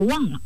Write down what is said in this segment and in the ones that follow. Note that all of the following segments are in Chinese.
不忘了。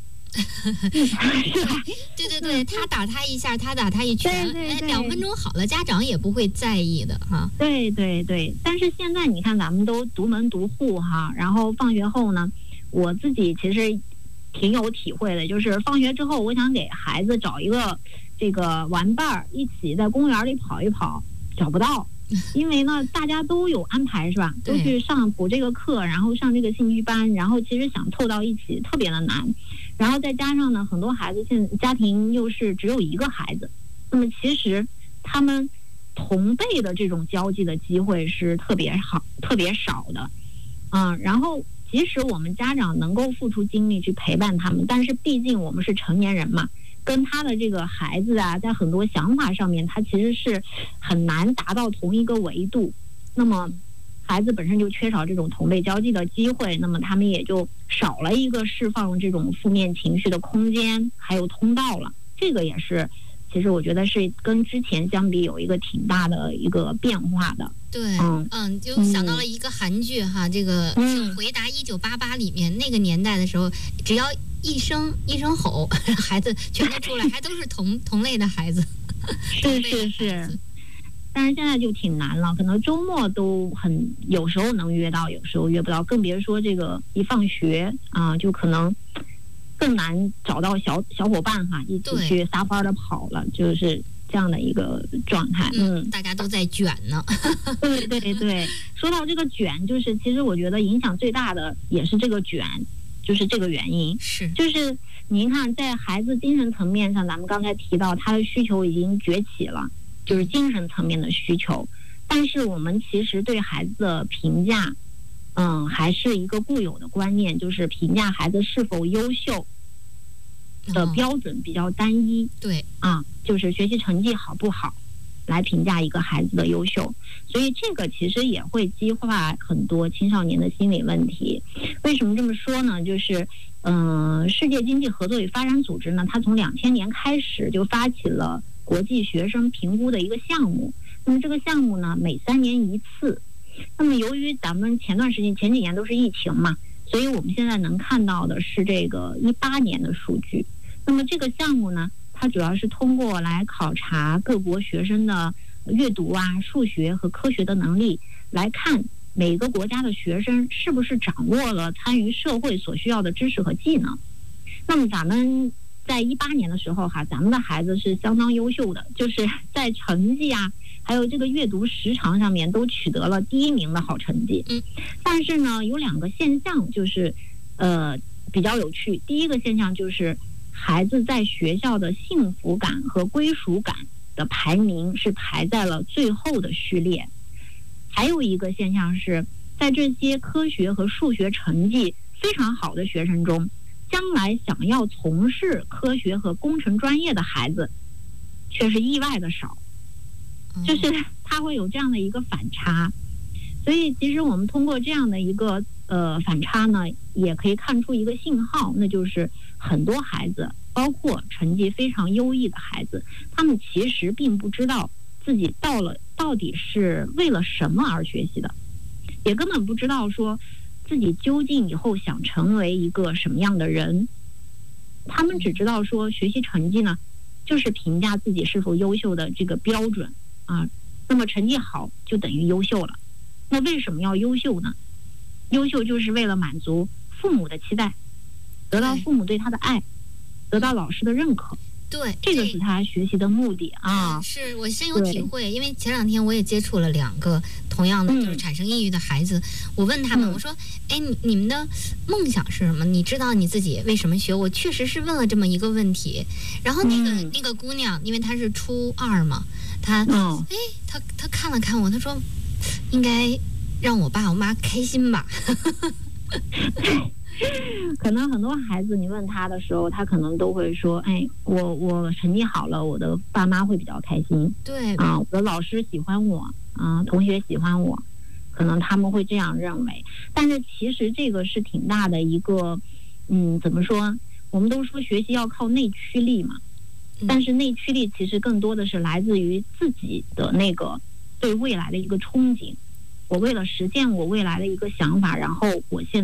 对对对，他打他一下，他打他一拳， 对 2分钟好了，家长也不会在意的哈。 对对对，但是现在你看咱们都独门独户哈，然后放学后呢，我自己其实挺有体会的，就是放学之后，我想给孩子找一个这个玩伴儿，一起在公园里跑一跑，找不到。因为呢，大家都有安排是吧？都去补这个课，然后上这个兴趣班，然后其实想凑到一起特别的难。然后再加上呢，很多孩子现在家庭又是只有一个孩子，那么其实他们同辈的这种交际的机会是特别少的。然后即使我们家长能够付出精力去陪伴他们，但是毕竟我们是成年人嘛。跟他的这个孩子啊，在很多想法上面，他其实是很难达到同一个维度。那么，孩子本身就缺少这种同辈交际的机会，那么他们也就少了一个释放这种负面情绪的空间，还有通道了。这个也是，其实我觉得是跟之前相比有一个挺大的一个变化的。 对，就想到了一个韩剧哈，这个《回答1988》里面那个年代的时候，只要一声吼，孩子全都出来，还都是同类的孩子。 是，但是现在就挺难了，可能周末都有时候能约到，有时候约不到，更别说这个一放学啊，就可能更难找到小伙伴哈，一起去撒欢的跑了，就是这样的一个状态。 大家都在卷呢。 对，说到这个卷，就是其实我觉得影响最大的也是这个卷。就是这个原因，就是您看，在孩子精神层面上，咱们刚才提到他的需求已经崛起了，就是精神层面的需求。但是我们其实对孩子的评价，还是一个固有的观念，就是评价孩子是否优秀的标准比较单一。 对就是学习成绩好不好来评价一个孩子的优秀，所以这个其实也会激化很多青少年的心理问题。为什么这么说呢？就是世界经济合作与发展组织呢，它从2000年开始就发起了国际学生评估的一个项目。那么这个项目呢，每3年一次。那么由于咱们前几年都是疫情嘛，所以我们现在能看到的是这个18年的数据。那么这个项目呢，它主要是通过来考察各国学生的阅读啊、数学和科学的能力，来看每个国家的学生是不是掌握了参与社会所需要的知识和技能。那么咱们在18年的时候哈，咱们的孩子是相当优秀的，就是在成绩啊，还有这个阅读时长上面都取得了第1名的好成绩。但是呢，有2个现象就是比较有趣。第一个现象就是孩子在学校的幸福感和归属感的排名是排在了最后的序列。还有一个现象是，在这些科学和数学成绩非常好的学生中，将来想要从事科学和工程专业的孩子却是意外的少，就是他会有这样的一个反差。所以其实我们通过这样的一个反差呢，也可以看出一个信号，那就是很多孩子，包括成绩非常优异的孩子，他们其实并不知道自己到底是为了什么而学习的，也根本不知道说自己究竟以后想成为一个什么样的人。他们只知道说学习成绩呢，就是评价自己是否优秀的这个标准啊。那么成绩好就等于优秀了。那为什么要优秀呢？优秀就是为了满足父母的期待，得到父母对他的爱，得到老师的认可。 对， 这个是他学习的目的啊。 是我深有体会，因为前2天我也接触了2个同样的就是产生抑郁的孩子。我问他们，我说：“哎，你们的梦想是什么？你知道你自己为什么学？”我确实是问了这么一个问题。然后那个姑娘，因为她是初2嘛，她看了看我，她说：“应该让我爸我妈开心吧。” 可能很多孩子你问他的时候，他可能都会说：“哎，我成绩好了，我的爸妈会比较开心。 对啊，我的老师喜欢我啊，同学喜欢我，可能他们会这样认为。但是其实这个是挺大的一个，怎么说？我们都说学习要靠内驱力嘛，但是内驱力其实更多的是来自于自己的那个对未来的一个憧憬。我为了实现我未来的一个想法，然后我现在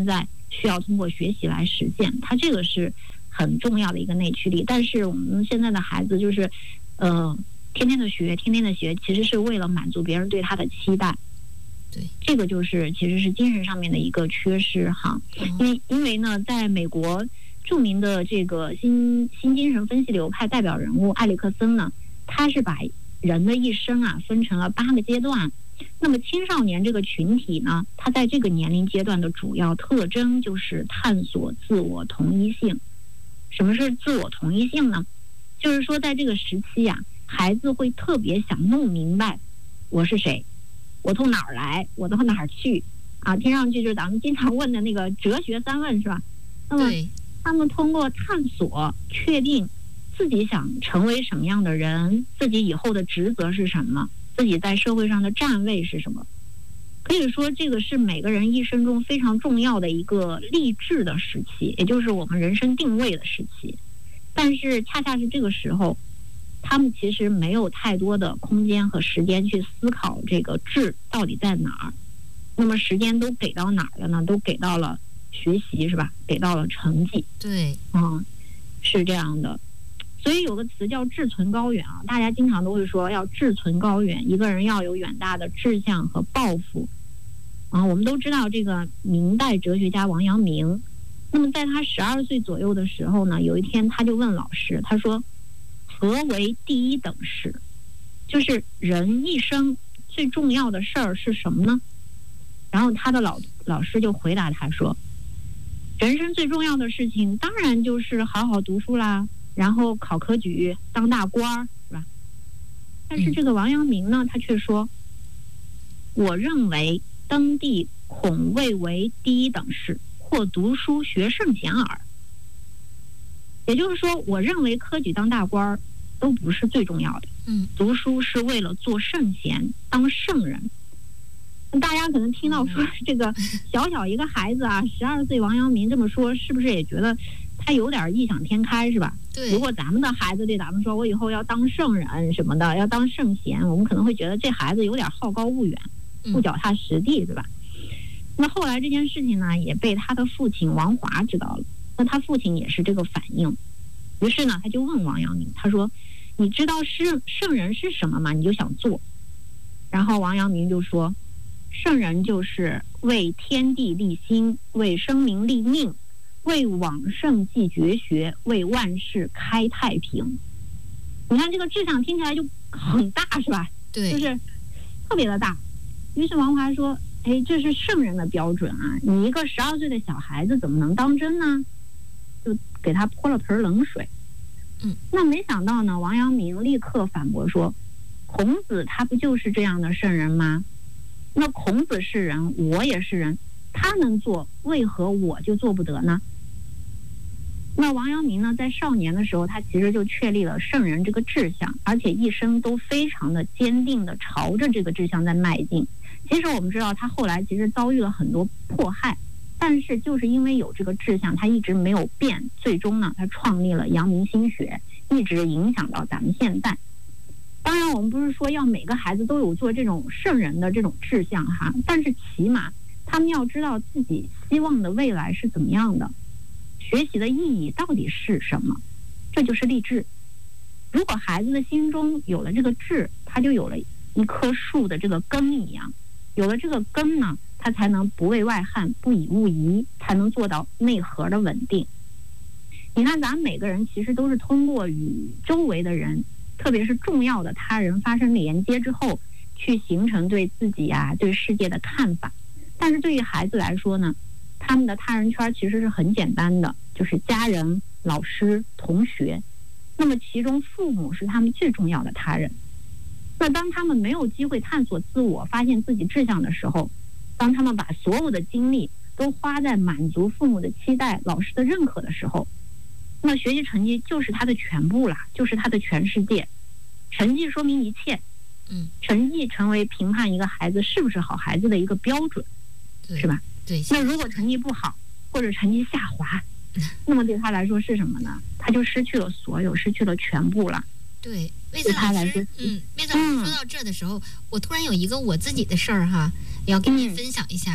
需要通过学习来实现，它这个是很重要的一个内驱力。但是我们现在的孩子就是，天天的学，天天的学，其实是为了满足别人对他的期待。 对， 这个就是其实是精神上面的一个缺失哈。因为呢，在美国著名的这个新精神分析流派代表人物埃里克森呢，他是把人的一生啊分成了8个阶段。那么青少年这个群体呢，他在这个年龄阶段的主要特征就是探索自我同一性。什么是自我同一性呢？就是说在这个时期呀，孩子会特别想弄明白我是谁，我从哪儿来，我到哪儿去啊？听上去就是咱们经常问的那个哲学3问是吧？那么他们通过探索确定自己想成为什么样的人，自己以后的职责是什么，自己在社会上的站位是什么。可以说这个是每个人一生中非常重要的一个立志的时期，也就是我们人生定位的时期。但是恰恰是这个时候，他们其实没有太多的空间和时间去思考这个志到底在哪儿。那么时间都给到哪儿了呢？都给到了学习是吧？给到了成绩。 对， 是这样的。所以有个词叫志存高远啊，大家经常都会说要志存高远，一个人要有远大的志向和抱负啊。我们都知道这个明代哲学家王阳明，那么在他12岁左右的时候呢，有一天他就问老师，他说何为第一等事？就是人一生最重要的事儿是什么呢？然后他的老师就回答他说，人生最重要的事情当然就是好好读书啦，然后考科举当大官儿，是吧？但是这个王阳明呢，他却说，我认为登第恐未为第一等事，或读书学圣贤耳。也就是说，我认为科举当大官儿都不是最重要的，读书是为了做圣贤，当圣人。大家可能听到说这个小一个孩子啊，12岁王阳明这么说，是不是也觉得他有点异想天开，是吧？ 对。 如果咱们的孩子对咱们说，我以后要当圣人什么的，要当圣贤，我们可能会觉得这孩子有点好高骛远，不脚踏实地，对吧？那后来这件事情呢，也被他的父亲王华知道了。那他父亲也是这个反应，于是呢，他就问王阳明，他说：“你知道圣人是什么吗？你就想做。”然后王阳明就说：“圣人就是为天地立心，为生民立命，为往圣继绝学，为万世开太平。”你看这个志向听起来就很大，是吧？ 对， 就是特别的大。于是王华说：“哎，这是圣人的标准啊！你一个12岁的小孩子怎么能当真呢？”就给他泼了盆冷水。那没想到呢，王阳明立刻反驳说：“孔子他不就是这样的圣人吗？那孔子是人，我也是人，他能做，为何我就做不得呢？”那王阳明呢，在少年的时候，他其实就确立了圣人这个志向，而且一生都非常的坚定的朝着这个志向在迈进。其实我们知道，他后来其实遭遇了很多迫害，但是就是因为有这个志向，他一直没有变，最终呢，他创立了阳明心学，一直影响到咱们现在。当然，我们不是说要每个孩子都有做这种圣人的这种志向哈，但是起码他们要知道自己希望的未来是怎么样的，学习的意义到底是什么，这就是立志。如果孩子的心中有了这个志，他就有了一棵树的这个根一样，有了这个根呢，他才能不畏外汉，不以物移，才能做到内核的稳定。你看，咱们每个人其实都是通过与周围的人，特别是重要的他人发生连接之后，去形成对自己啊、对世界的看法。但是对于孩子来说呢，他们的他人圈其实是很简单的，就是家人、老师、同学。那么其中父母是他们最重要的他人。那当他们没有机会探索自我、发现自己志向的时候，当他们把所有的精力都花在满足父母的期待、老师的认可的时候，那学习成绩就是他的全部啦，就是他的全世界。成绩说明一切，成绩成为评判一个孩子是不是好孩子的一个标准，是吧？ 对。 那如果成绩不好，或者成绩下滑，那么对他来说是什么呢？他就失去了所有，失去了全部了。 对，魏子老师，魏子老师说到这的时候，我突然有一个我自己的事儿哈，也要跟您分享一下。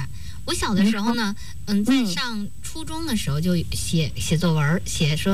我小的时候呢，在上初中的时候就写作文，写说